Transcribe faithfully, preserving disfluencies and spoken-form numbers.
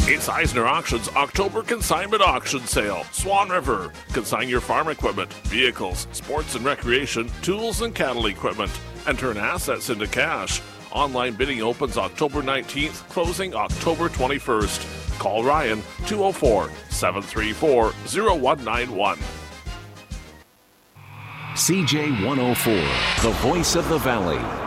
It's Eisner Auctions October Consignment Auction Sale. Swan River. Consign your farm equipment, vehicles, sports and recreation, tools and cattle equipment, and turn assets into cash. Online bidding opens October nineteenth, closing October twenty-first. Call Ryan two oh four, seven three four, oh one nine one. C J one oh four, the voice of the Valley.